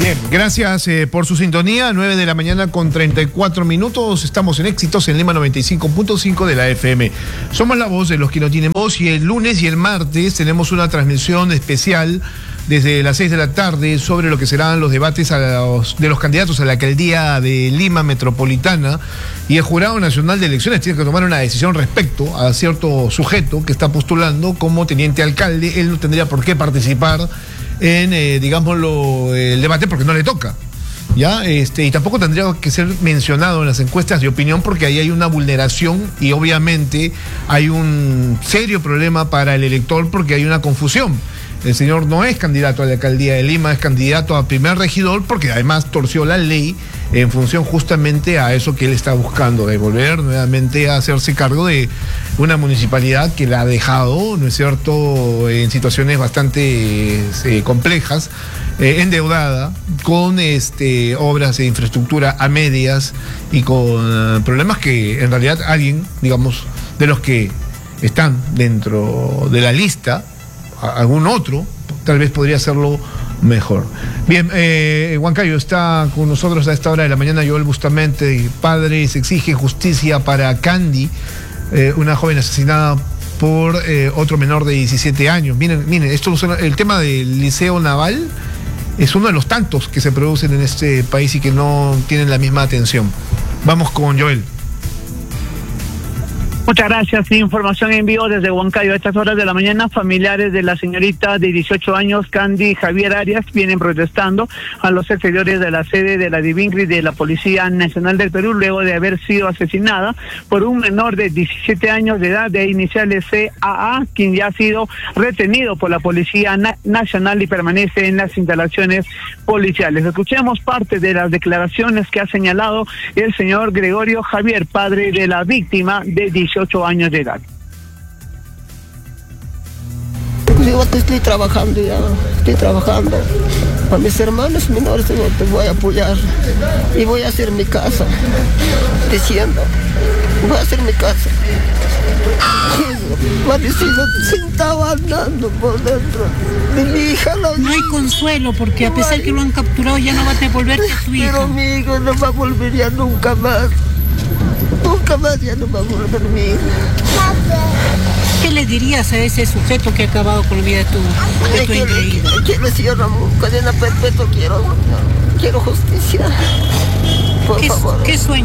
Bien, gracias por su sintonía. 9 de la mañana con 34 minutos. Estamos en Éxitos en Lima 95.5 de la FM. Somos la voz de los que no tienen voz, y el lunes y el martes tenemos una transmisión especial desde las 6 de la tarde sobre lo que serán los debates de los candidatos a la alcaldía de Lima Metropolitana, y el Jurado Nacional de Elecciones tiene que tomar una decisión respecto a cierto sujeto que está postulando como teniente alcalde. Él no tendría por qué participar en, digámoslo, el debate porque no le toca, ¿ya? Y tampoco tendría que ser mencionado en las encuestas de opinión porque ahí hay una vulneración y obviamente hay un serio problema para el elector porque hay una confusión. El señor no es candidato a la alcaldía de Lima, es candidato a primer regidor porque además torció la ley en función justamente a eso que él está buscando, de volver nuevamente a hacerse cargo de una municipalidad que la ha dejado, ¿no es cierto?, en situaciones bastante complejas, endeudada, con obras de infraestructura a medias y con problemas que en realidad alguien, digamos, de los que están dentro de la lista, algún otro, tal vez podría hacerlo mejor. Bien, Huancayo está con nosotros a esta hora de la mañana. Joel Bustamante, padre, se exige justicia para Candy, una joven asesinada por otro menor de 17 años. Miren, el tema del Liceo Naval es uno de los tantos que se producen en este país y que no tienen la misma atención. Vamos con Joel. Muchas gracias. Información en vivo desde Huancayo. A estas horas de la mañana, familiares de la señorita de 18 años, Candy Javier Arias, vienen protestando a los exteriores de la sede de la DIVINCRI de la Policía Nacional del Perú, luego de haber sido asesinada por un menor de 17 años de edad, de iniciales CAA, quien ya ha sido retenido por la Policía Nacional y permanece en las instalaciones policiales. Escuchemos parte de las declaraciones que ha señalado el señor Gregorio Javier, padre de la víctima de 18 años de edad. Yo estoy trabajando ya, para mis hermanos menores te voy a apoyar y voy a hacer mi casa, diciendo, voy a hacer mi casa. Parecido, se estaba andando por dentro de mi hija. No hay consuelo porque a pesar que lo han capturado ya no va a devolverte a tu hija. Pero mi hijo no va a volver ya nunca más. Nunca más ya no va a volver mi hija. ¿Qué le dirías a ese sujeto que ha acabado con la vida de tu increíble? Quiero cierra cadena perpetua, quiero justicia. Por favor. ¿Qué sueño?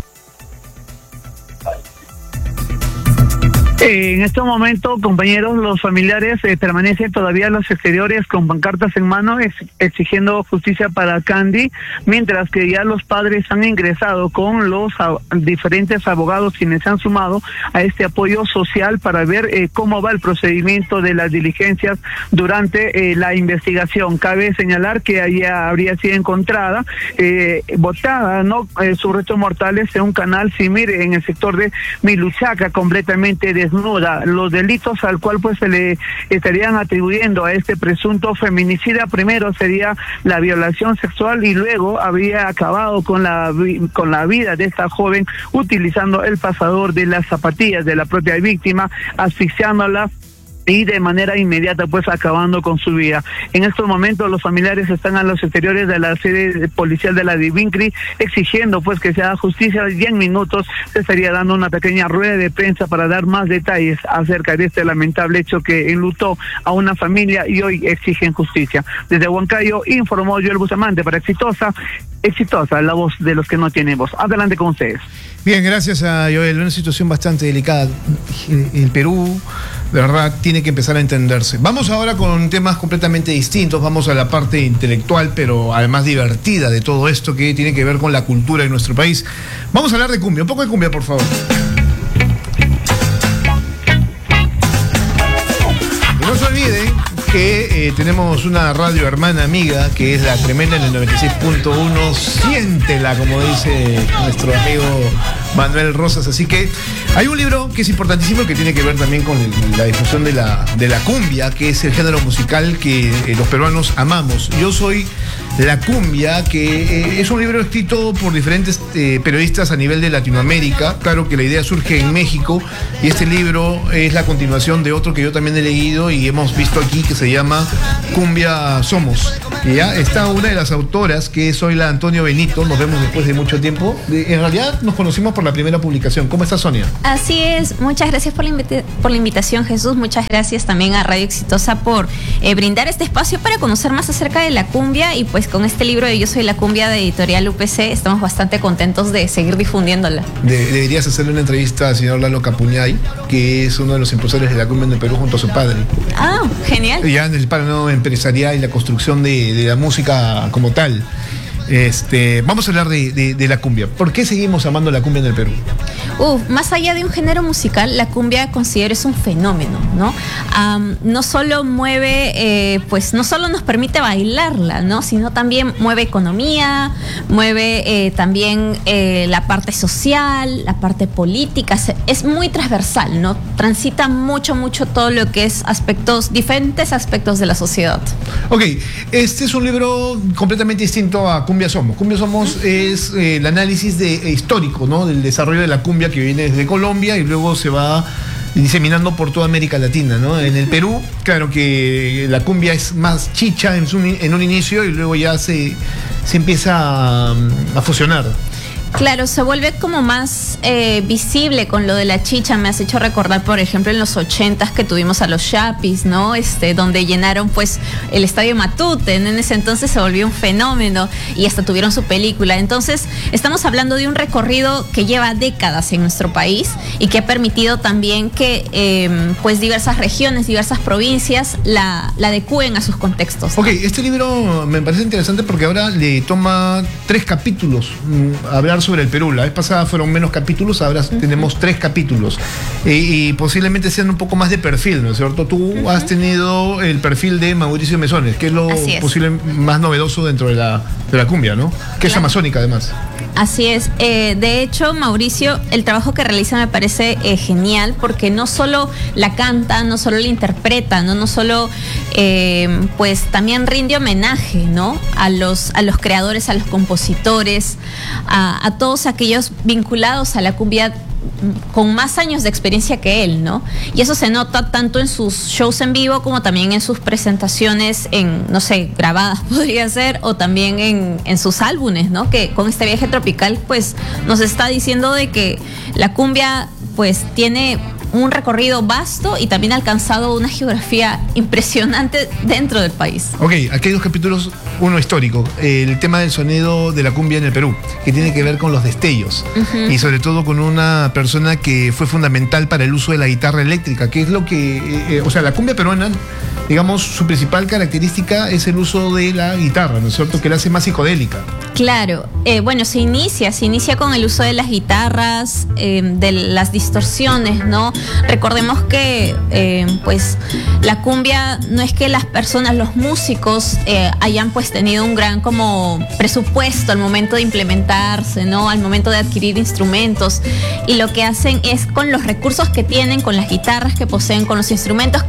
En este momento, compañeros, los familiares permanecen todavía en los exteriores con pancartas en mano exigiendo justicia para Candy, mientras que ya los padres han ingresado con los diferentes abogados quienes se han sumado a este apoyo social para ver cómo va el procedimiento de las diligencias durante la investigación. Cabe señalar que ella habría sido encontrada botada, sus restos mortales en un canal Simir en el sector de Miluchaca, completamente desnuda. Los delitos al cual pues se le estarían atribuyendo a este presunto feminicida, primero sería la violación sexual y luego habría acabado con la vida de esta joven utilizando el pasador de las zapatillas de la propia víctima, asfixiándola y de manera inmediata pues acabando con su vida. En estos momentos los familiares están a los exteriores de la sede policial de la DIVINCRI exigiendo pues que se haga justicia, y en minutos se estaría dando una pequeña rueda de prensa para dar más detalles acerca de este lamentable hecho que enlutó a una familia y hoy exigen justicia. Desde Huancayo informó Joel Bustamante para Exitosa, la voz de los que no tienen voz. Adelante con ustedes. Bien, gracias a Joel. Una situación bastante delicada. El Perú, de verdad, tiene que empezar a entenderse. Vamos ahora con temas completamente distintos. Vamos a la parte intelectual, pero además divertida de todo esto que tiene que ver con la cultura de nuestro país. Vamos a hablar de cumbia. Un poco de cumbia, por favor. Y no se olviden que tenemos una radio hermana amiga que es La Tremenda en el 96.1. Siéntela, como dice nuestro amigo Manuel Rosas. Así que hay un libro que es importantísimo que tiene que ver también con la difusión de la cumbia, que es el género musical que los peruanos amamos. Yo soy La cumbia, que es un libro escrito por diferentes periodistas a nivel de Latinoamérica. Claro que la idea surge en México y este libro es la continuación de otro que yo también he leído y hemos visto aquí, que se llama Cumbia Somos. Y ya está una de las autoras, que es Zoila Antonio Benito. Nos vemos después de mucho tiempo. En realidad nos conocimos por la primera publicación. ¿Cómo estás, Sonia? Así es, muchas gracias por la invitación, Jesús. Muchas gracias también a Radio Exitosa por brindar este espacio para conocer más acerca de la cumbia. Y pues con este libro de Yo Soy la Cumbia de Editorial UPC estamos bastante contentos de seguir difundiéndola. Deberías hacerle una entrevista al señor Lalo Capuñay, que es uno de los impulsores de la cumbia en el Perú junto a su padre. Ah, genial. Ya en el plano empresarial y la construcción de la música como tal. Vamos a hablar de la cumbia. ¿Por qué seguimos amando la cumbia en el Perú? Más allá de un género musical, la cumbia considero es un fenómeno, ¿no? No solo mueve, no solo nos permite bailarla, ¿no? Sino también mueve economía, mueve también la parte social, la parte política. Es muy transversal, ¿no? Transita mucho todo lo que es diferentes aspectos de la sociedad. Ok, este es un libro completamente distinto a Cumbia Somos. Cumbia Somos es el análisis histórico, ¿no? Del desarrollo de la cumbia, que viene desde Colombia y luego se va diseminando por toda América Latina, ¿no? En el Perú, claro que la cumbia es más chicha en un inicio y luego ya se empieza a fusionar. Claro, se vuelve como más visible con lo de la chicha. Me has hecho recordar, por ejemplo, en los 80s que tuvimos a los Chapis, ¿no? Donde llenaron pues el Estadio Matute. En ese entonces se volvió un fenómeno y hasta tuvieron su película. Entonces, estamos hablando de un recorrido que lleva décadas en nuestro país y que ha permitido también que pues diversas regiones, diversas provincias la adecúen a sus contextos, ¿no? Ok, este libro me parece interesante porque ahora le toma 3 capítulos hablar sobre el Perú. La vez pasada fueron menos capítulos, ahora tenemos 3 capítulos y posiblemente sean un poco más de perfil, ¿no es cierto? Tú has tenido el perfil de Mauricio Mesones, que es lo posible más novedoso dentro de la cumbia, ¿no? Que es amazónica además. Así es. De hecho, Mauricio, el trabajo que realiza me parece genial, porque no solo la canta, no solo la interpreta, no solo pues también rinde homenaje, ¿no? A los creadores, a los compositores, a todos aquellos vinculados a la cumbia con más años de experiencia que él, ¿no? Y eso se nota tanto en sus shows en vivo como también en sus presentaciones grabadas podría ser, o también en sus álbumes, ¿no? Que con este viaje tropical pues nos está diciendo de que la cumbia pues tiene un recorrido vasto y también ha alcanzado una geografía impresionante dentro del país. Ok, aquí hay 2 capítulos, uno histórico, el tema del sonido de la cumbia en el Perú, que tiene que ver con los destellos, y sobre todo con una persona que fue fundamental para el uso de la guitarra eléctrica, que es lo que, la cumbia peruana, digamos, su principal característica es el uso de la guitarra, ¿no es cierto?, que la hace más psicodélica. Claro, se inicia con el uso de las guitarras, de las distorsiones, ¿no? Recordemos que pues la cumbia no es que las personas, los músicos hayan pues tenido un gran como presupuesto al momento de implementarse, ¿no? Al momento de adquirir instrumentos, y lo que hacen es con los recursos que tienen, con las guitarras que poseen, con los instrumentos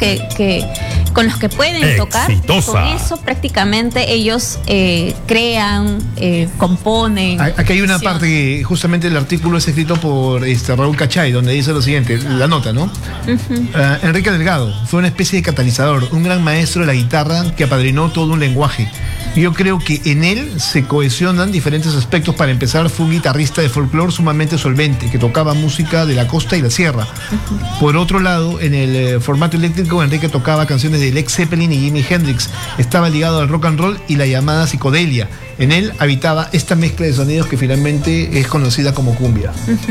con los que pueden tocar, con eso prácticamente ellos crean, componen. Aquí hay una parte que justamente el artículo es escrito por Raúl Cachay, donde dice lo siguiente, la nota, ¿no? Enrique Delgado fue una especie de catalizador, un gran maestro de la guitarra que apadrinó todo un lenguaje. Yo creo que en él se cohesionan diferentes aspectos. Para empezar, fue un guitarrista de folclore sumamente solvente, que tocaba música de la costa y la sierra. Por otro lado, en el formato eléctrico, Enrique tocaba canciones de Led Zeppelin y Jimi Hendrix. Estaba ligado al rock and roll y la llamada psicodelia. En él habitaba esta mezcla de sonidos que finalmente es conocida como cumbia.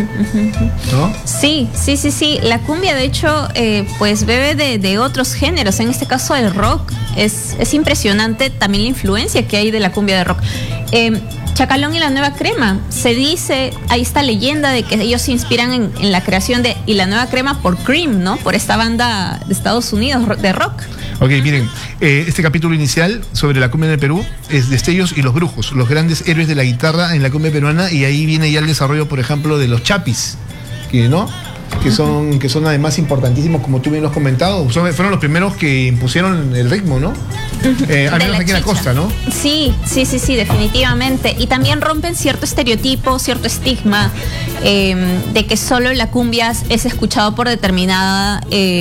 ¿No? Sí. La cumbia, de hecho, pues bebe de otros géneros. En este caso, el rock. Es impresionante también la influencia que hay de la cumbia de rock. Chacalón y la Nueva Crema. Se dice, hay esta leyenda de que ellos se inspiran en la creación de Y la Nueva Crema por Cream, ¿no? Por esta banda de Estados Unidos de rock. Ok, miren, este capítulo inicial sobre la cumbia en el Perú es Destellos y los Brujos, los grandes héroes de la guitarra en la cumbia peruana, y ahí viene ya el desarrollo, por ejemplo, de los Chapis, ¿no? que son además importantísimos, como tú bien lo has comentado. Fueron los primeros que impusieron el ritmo, ¿no? Al menos aquí en la costa, ¿no? Sí, definitivamente. Y también rompen cierto estereotipo, cierto estigma de que solo la cumbia es escuchado por determinada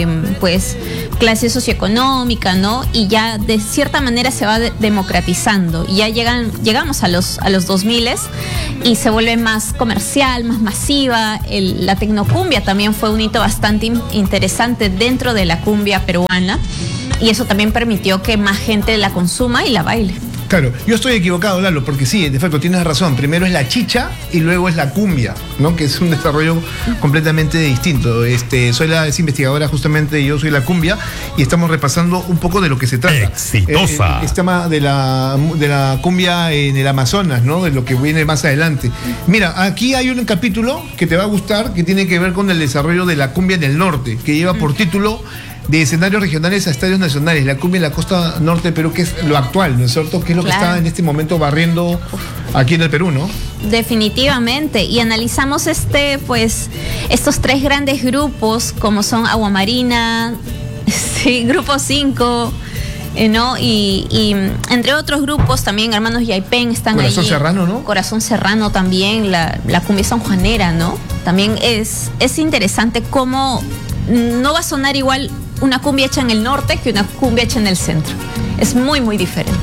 pues clase socioeconómica, ¿no? Y ya de cierta manera se va democratizando. Y ya llegamos a los 2000 y se vuelve más comercial, más masiva. La tecnocumbia también fue un hito bastante interesante dentro de la cumbia peruana. Y eso también permitió que más gente la consuma y la baile. Claro, yo estoy equivocado, Lalo, porque sí, de facto tienes razón. Primero es la chicha y luego es la cumbia, ¿no? Que es un desarrollo completamente distinto. Es investigadora justamente, yo soy la cumbia, y estamos repasando un poco de lo que se trata. Exitosa. El tema de la cumbia en el Amazonas, ¿no? De lo que viene más adelante. Mira, aquí hay un capítulo que te va a gustar, que tiene que ver con el desarrollo de la cumbia en el norte, que lleva por título de escenarios regionales a estadios nacionales, la cumbia en la costa norte de Perú, que es lo actual, ¿no es cierto? Que es lo que está en este momento barriendo aquí en el Perú, ¿no? Definitivamente. Y analizamos pues estos tres grandes grupos, como son Agua Marina, sí, Grupo 5, ¿no? Y entre otros grupos también, Hermanos Yaipen están ahí. Corazón Serrano, ¿no? Corazón Serrano también, la cumbia sanjuanera, ¿no? También es interesante cómo no va a sonar igual una cumbia hecha en el norte que una cumbia hecha en el centro. Es muy, muy diferente.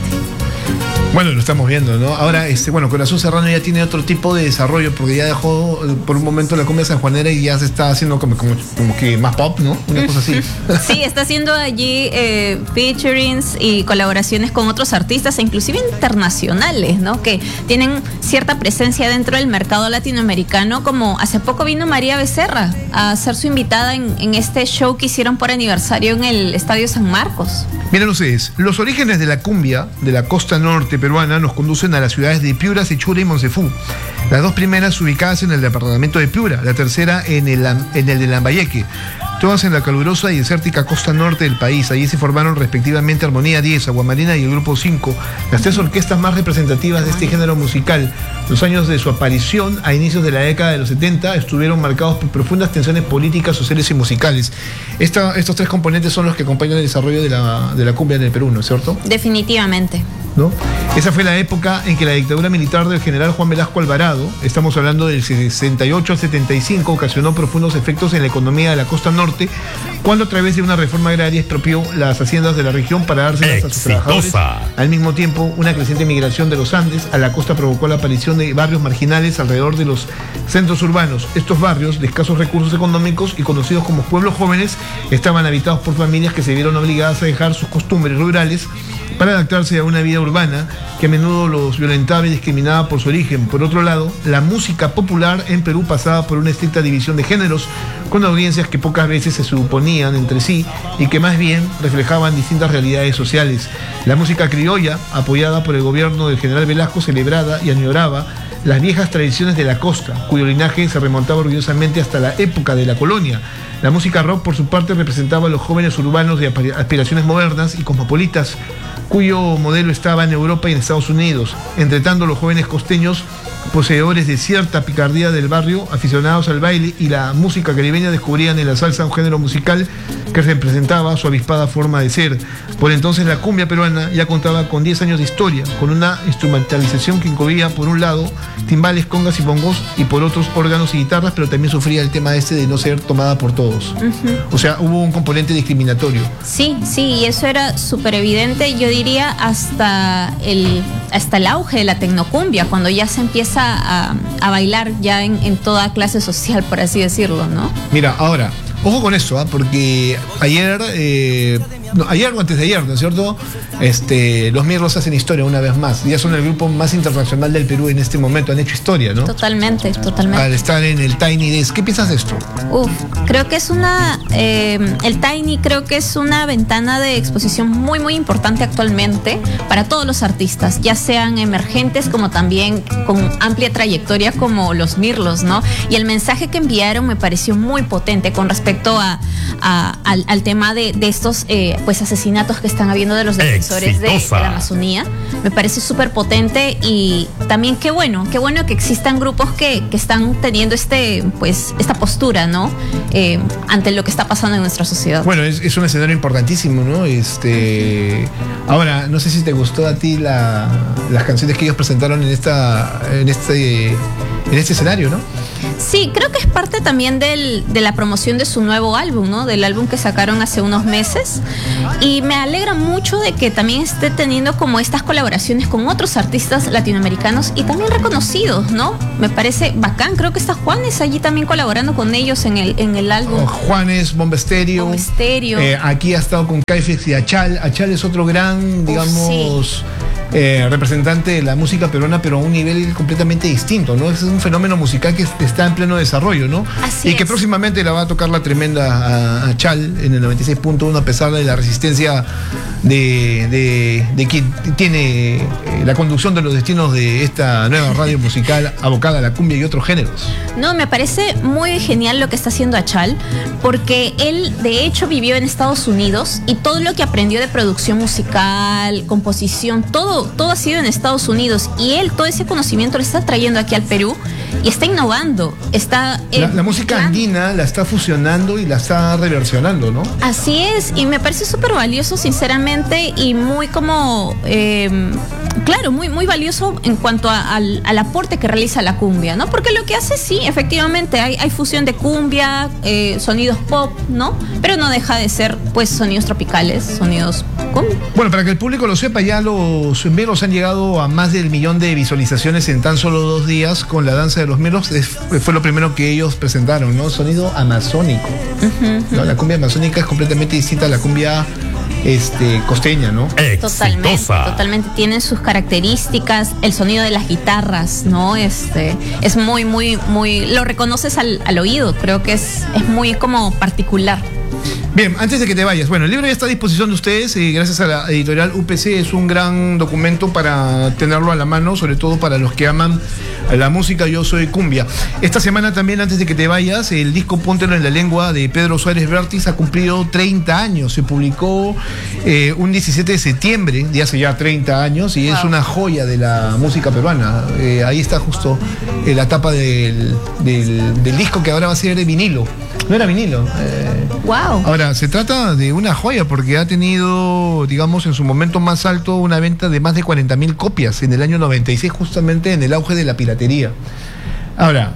Bueno, lo estamos viendo, ¿no? Ahora, Corazón Serrano ya tiene otro tipo de desarrollo, porque ya dejó por un momento la cumbia sanjuanera y ya se está haciendo como que más pop, ¿no? Una cosa así. Sí, está haciendo allí featurings y colaboraciones con otros artistas, e inclusive internacionales, ¿no? Que tienen cierta presencia dentro del mercado latinoamericano, como hace poco vino María Becerra a ser su invitada en este show que hicieron por aniversario en el Estadio San Marcos. Miren ustedes, los orígenes de la cumbia de la costa norte peruana nos conducen a las ciudades de Piura, Sechura y Monzefú. Las dos primeras ubicadas en el departamento de Piura, la tercera en el de Lambayeque. Todas en la calurosa y desértica costa norte del país. Allí se formaron respectivamente Armonía 10, Agua Marina y el Grupo 5, las tres orquestas más representativas de este género musical. Los años de su aparición, a inicios de la década de los 70, estuvieron marcados por profundas tensiones políticas, sociales y musicales. Estos tres componentes son los que acompañan el desarrollo de la cumbia en el Perú, ¿no es cierto? Definitivamente. ¿No? Esa fue la época en que la dictadura militar del general Juan Velasco Alvarado, estamos hablando del 68 al 75, ocasionó profundos efectos en la economía de la costa norte, cuando a través de una reforma agraria expropió las haciendas de la región para dárselas a sus trabajadores. Al mismo tiempo, una creciente migración de los Andes a la costa provocó la aparición de barrios marginales alrededor de los centros urbanos. Estos barrios, de escasos recursos económicos y conocidos como pueblos jóvenes, estaban habitados por familias que se vieron obligadas a dejar sus costumbres rurales para adaptarse a una vida urbana que a menudo los violentaba y discriminaba por su origen. Por otro lado, la música popular en Perú pasaba por una estricta división de géneros, con audiencias que pocas veces se suponían entre sí y que más bien reflejaban distintas realidades sociales. La música criolla, apoyada por el gobierno del general Velasco, celebraba y añoraba las viejas tradiciones de la costa, cuyo linaje se remontaba orgullosamente hasta la época de la colonia. La música rock, por su parte, representaba a los jóvenes urbanos de aspiraciones modernas y cosmopolitas, cuyo modelo estaba en Europa y en Estados Unidos. Entre tanto, los jóvenes costeños, poseedores de cierta picardía del barrio, aficionados al baile y la música caribeña, descubrían en la salsa un género musical que representaba su avispada forma de ser. Por entonces, la cumbia peruana ya contaba con 10 años de historia, con una instrumentalización que incluía, por un lado, timbales, congas y bongos, y por otros, órganos y guitarras, pero también sufría el tema de no ser tomada por todos. O sea, hubo un componente discriminatorio. Sí, y eso era súper evidente, yo diría, hasta el auge de la tecnocumbia, cuando ya se empieza a bailar ya en toda clase social, por así decirlo, ¿no? Mira, ahora, ojo con esto, porque ayer o antes de ayer, ¿no es cierto? Los Mirlos hacen historia una vez más. Ya son el grupo más internacional del Perú en este momento. Han hecho historia, ¿no? Totalmente. Al estar en el Tiny Desk. ¿Qué piensas de esto? Creo que es el Tiny creo que es una ventana de exposición muy, muy importante actualmente para todos los artistas, ya sean emergentes como también con amplia trayectoria como los Mirlos, ¿no? Y el mensaje que enviaron me pareció muy potente con respecto al tema de estos pues asesinatos que están habiendo de los defensores de la Amazonía. Me parece súper potente y también qué bueno que existan grupos que están teniendo esta postura, ¿no? Ante lo que está pasando en nuestra sociedad. Bueno, es un escenario importantísimo, ¿no? Ahora, no sé si te gustó a ti las canciones que ellos presentaron en este escenario, ¿no? Sí, creo que es parte también de la promoción de su nuevo álbum, ¿no? Del álbum que sacaron hace unos meses. Y me alegra mucho de que también esté teniendo como estas colaboraciones con otros artistas latinoamericanos y también reconocidos, ¿no? Me parece bacán. Creo que está Juanes allí también colaborando con ellos en el álbum. Juanes, Bomba Estéreo. Aquí ha estado con Caifax y Achal. Achal es otro gran, digamos... representante de la música peruana, pero a un nivel completamente distinto, ¿no? Es un fenómeno musical que está en pleno desarrollo, ¿no? Así y que próximamente la va a tocar la tremenda a Chal en el 96.1, a pesar de la resistencia de quien tiene la conducción de los destinos de esta nueva radio musical abocada a la cumbia y otros géneros. No, me parece muy genial lo que está haciendo Achal, porque él de hecho vivió en Estados Unidos y todo lo que aprendió de producción musical, composición, todo ha sido en Estados Unidos, y él todo ese conocimiento lo está trayendo aquí al Perú y está innovando, la música andina la está fusionando y la está reversionando, ¿no? Así es, y me parece súper valioso, sinceramente, y muy como muy valioso en cuanto al aporte que realiza la cumbia, ¿no? Porque lo que hace, sí, efectivamente hay fusión de cumbia, sonidos pop, ¿no? Pero no deja de ser pues sonidos tropicales, sonidos cumbia. Bueno, para que el público lo sepa, ya los melos han llegado a más del 1 millón de visualizaciones en tan solo 2 días con la danza de los melos. Fue lo primero que ellos presentaron, ¿no? Sonido amazónico. ¿No? La cumbia amazónica es completamente distinta a la cumbia costeña, ¿no? Totalmente tienen sus características, el sonido de las guitarras, ¿no? Es muy, lo reconoces al oído, creo que es muy como particular. Bien, antes de que te vayas, bueno, el libro ya está a disposición de ustedes, gracias a la editorial UPC. Es un gran documento para tenerlo a la mano, sobre todo para los que aman la música. Yo soy cumbia. Esta semana también, antes de que te vayas, el disco Póntelo en la Lengua de Pedro Suárez Vértiz ha cumplido 30 años. Se publicó un 17 de septiembre, de hace ya 30 años, y es una joya de la música peruana. Ahí está justo la tapa del disco, que ahora va a ser de vinilo. No era vinilo. Wow. Ahora, se trata de una joya porque ha tenido, digamos, en su momento más alto una venta de más de 40.000 copias en el año 96, justamente en el auge de la piratería. Ahora,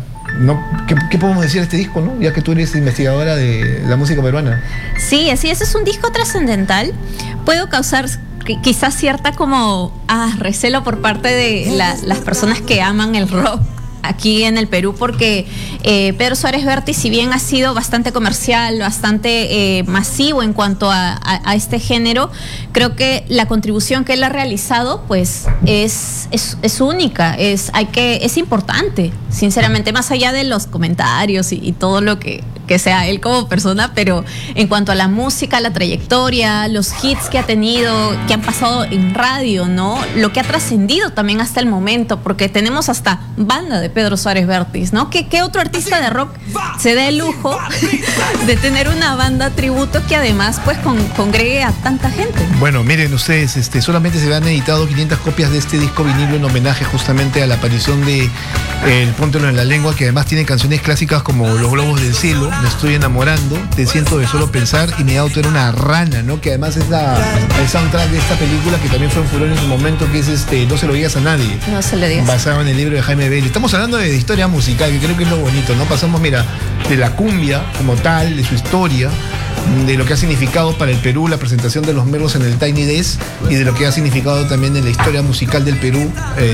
¿qué podemos decir de este disco, no? Ya que tú eres investigadora de la música peruana. Sí, así es un disco trascendental. Puedo causar quizás cierta como recelo por parte de las personas que aman el rock aquí en el Perú, porque Pedro Suárez Vértiz, si bien ha sido bastante comercial, bastante masivo en cuanto a este género, creo que la contribución que él ha realizado pues es única, es importante, sinceramente, más allá de los comentarios y todo lo que sea él como persona, pero en cuanto a la música, la trayectoria, los hits que ha tenido, que han pasado en radio, ¿no? Lo que ha trascendido también hasta el momento, porque tenemos hasta banda de Pedro Suárez Vértiz, ¿no? ¿Qué otro artista de rock se da el lujo de tener una banda tributo que además pues congregue a tanta gente? Bueno, miren ustedes, solamente se han editado 500 copias de este disco vinilo en homenaje justamente a la aparición de el Póntelo en la Lengua, que además tiene canciones clásicas como Los Globos del Cielo, Me Estoy Enamorando, Te Siento de Solo Pensar y Mi Auto Era una Rana, ¿no? Que además es el soundtrack de esta película que también fue un furor en su momento, que es No se lo digas a nadie. No se lo digas. Basado en el libro de Jaime Bailey. Estamos hablando de historia musical, que creo que es lo bonito, ¿no? Pasamos, mira, de la cumbia como tal, de su historia, de lo que ha significado para el Perú la presentación de los melos en el Tiny Desk, y de lo que ha significado también en la historia musical del Perú,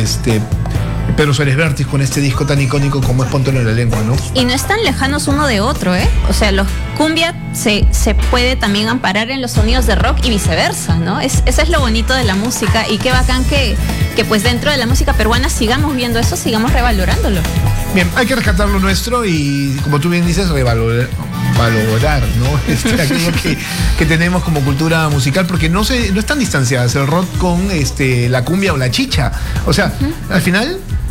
Pedro Suárez Vértiz, con este disco tan icónico como es Póntelo en la Lengua, ¿no? Y no están lejanos uno de otro, ¿eh? O sea, los cumbia se puede también amparar en los sonidos de rock y viceversa, ¿no? Eso es lo bonito de la música, y qué bacán que pues dentro de la música peruana sigamos viendo eso, sigamos revalorándolo. Bien, hay que rescatar lo nuestro y, como tú bien dices, valorar, ¿no? Aquello que tenemos como cultura musical, porque no están distanciadas el rock con la cumbia o la chicha. O sea, al final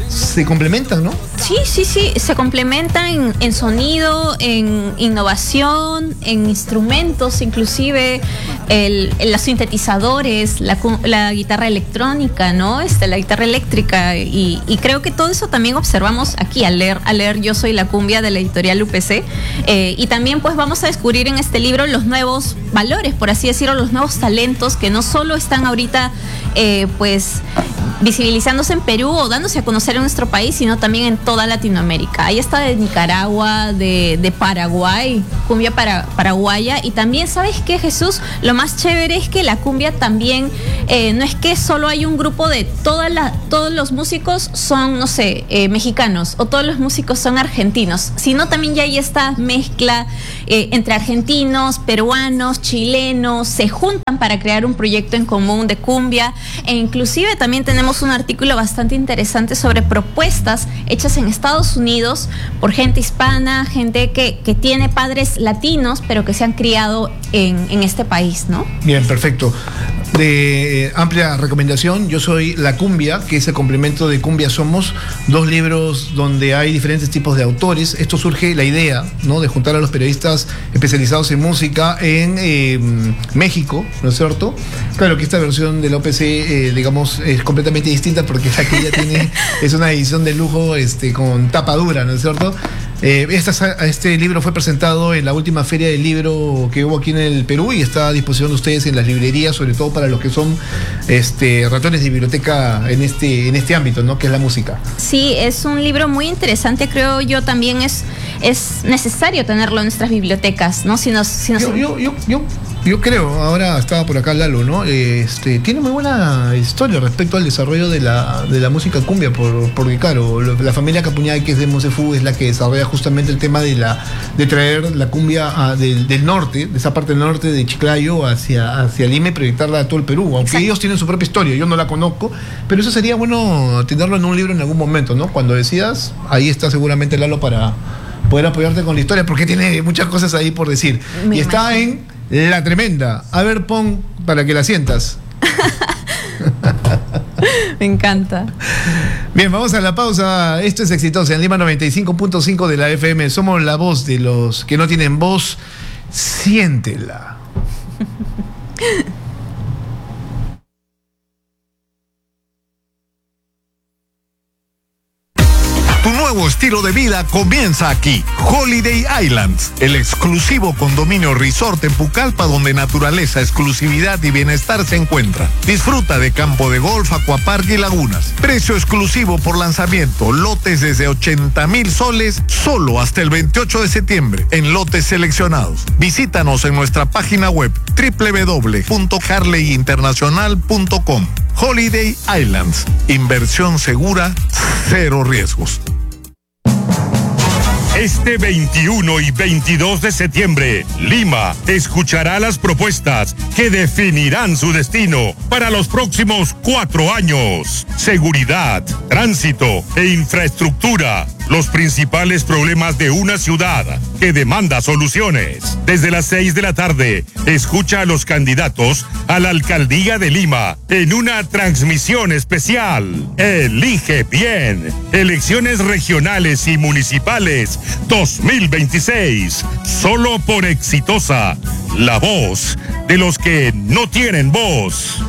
se complementan, ¿no? Sí, se complementan en sonido, en innovación, en instrumentos, inclusive los sintetizadores, la guitarra electrónica, ¿no? La guitarra eléctrica, y creo que todo eso también observamos aquí al leer Yo Soy la Cumbia de la editorial UPC, y también pues vamos a descubrir en este libro los nuevos valores, por así decirlo, los nuevos talentos que no solo están ahorita pues visibilizándose en Perú o dándose a conocer en nuestro país, sino también en toda Latinoamérica. Ahí está de Nicaragua, de Paraguay, cumbia paraguaya. Y también, ¿sabes qué, Jesús? Lo más chévere es que la cumbia también, no es que solo hay un grupo de todos los músicos son, no sé, mexicanos, o todos los músicos son argentinos, sino también ya hay esta mezcla entre argentinos, peruanos, chilenos, se juntan para crear un proyecto en común de cumbia, e inclusive también tenemos un artículo bastante interesante sobre propuestas hechas en Estados Unidos por gente hispana, gente que tiene padres latinos, pero que se han criado en este país, ¿no? Bien, perfecto. De amplia recomendación, Yo Soy la Cumbia, que es el complemento de Cumbia Somos, 2 libros donde hay diferentes tipos de autores. Esto surge la idea, ¿no?, de juntar a los periodistas especializados en música en México, ¿no es cierto? Claro que esta versión del OPC, digamos, es completamente distinta porque la que ella tiene es una edición de lujo con tapa dura, ¿no es cierto? Este libro fue presentado en la última feria del libro que hubo aquí en el Perú y está a disposición de ustedes en las librerías, sobre todo para los que son ratones de biblioteca en este ámbito, ¿no?, que es la música. Sí, es un libro muy interesante, creo yo. También es necesario tenerlo en nuestras bibliotecas, ¿no? Yo creo, ahora estaba por acá Lalo, ¿no? Tiene muy buena historia respecto al desarrollo de la música cumbia, porque claro, la familia Capuñay, que es de Mosefú, es la que desarrolla justamente el tema de traer la cumbia del norte, de esa parte del norte de Chiclayo hacia Lima, y proyectarla a todo el Perú, aunque exacto, ellos tienen su propia historia, yo no la conozco, pero eso sería bueno tenerlo en un libro en algún momento, ¿no? Cuando decidas, ahí está seguramente Lalo para poder apoyarte con la historia, porque tiene muchas cosas ahí por decir. Y está en La Tremenda. A ver, pon para que la sientas. Me encanta. Bien, vamos a la pausa. Esto es Exitosa en Lima 95.5 de la FM. Somos la voz de los que no tienen voz. Siéntela. Tu nuevo estilo de vida comienza aquí. Holiday Islands, el exclusivo condominio resort en Pucallpa donde naturaleza, exclusividad y bienestar se encuentran. Disfruta de campo de golf, aquapark y lagunas. Precio exclusivo por lanzamiento. Lotes desde 80,000 soles solo hasta el 28 de septiembre en lotes seleccionados. Visítanos en nuestra página web www.harleyinternacional.com. Holiday Islands, inversión segura, cero riesgos. Este 21 y 22 de septiembre, Lima escuchará las propuestas que definirán su destino para los próximos 4 años. Seguridad, tránsito e infraestructura. Los principales problemas de una ciudad que demanda soluciones. Desde las 6 de la tarde, escucha a los candidatos a la alcaldía de Lima en una transmisión especial. Elige bien. Elecciones regionales y municipales 2026. Solo por Exitosa, la voz de los que no tienen voz.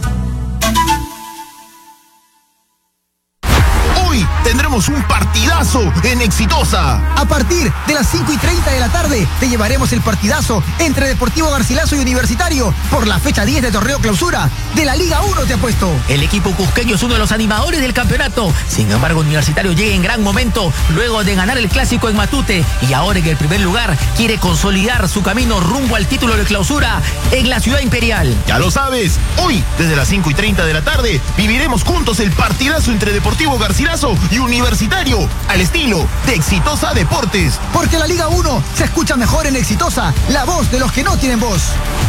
Hoy tendremos un partidazo en Exitosa. A partir de las 5:30 de la tarde te llevaremos el partidazo entre Deportivo Garcilaso y Universitario por la fecha 10 de torneo clausura de la Liga 1, te apuesto. El equipo cusqueño es uno de los animadores del campeonato. Sin embargo, Universitario llega en gran momento luego de ganar el clásico en Matute y ahora en el primer lugar quiere consolidar su camino rumbo al título de clausura en la Ciudad Imperial. Ya lo sabes, hoy desde las 5:30 de la tarde viviremos juntos el partidazo entre Deportivo Garcilaso y Universitario al estilo de Exitosa Deportes. Porque la Liga 1 se escucha mejor en Exitosa, la voz de los que no tienen voz.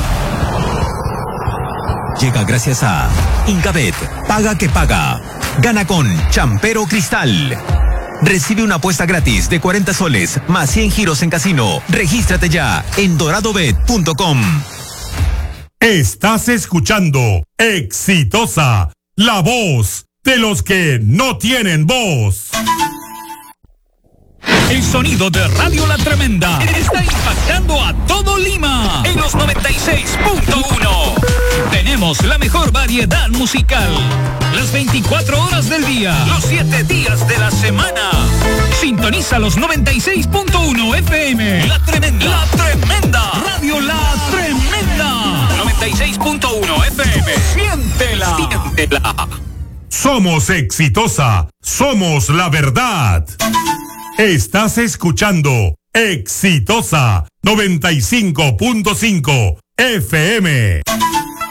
Llega gracias a Incabet, paga que paga. Gana con Champero Cristal. Recibe una apuesta gratis de 40 soles más 100 giros en casino. Regístrate ya en doradobet.com. Estás escuchando Exitosa, la voz de los que no tienen voz. El sonido de Radio La Tremenda está impactando a todo Lima en los 96.1. Tenemos la mejor variedad musical, las 24 horas del día, los 7 días de la semana. Sintoniza los 96.1 FM. La Tremenda. La Tremenda. Radio La Tremenda. 96.1 FM. Siéntela. Siéntela. Somos Exitosa. Somos la verdad. Estás escuchando Exitosa 95.5 FM.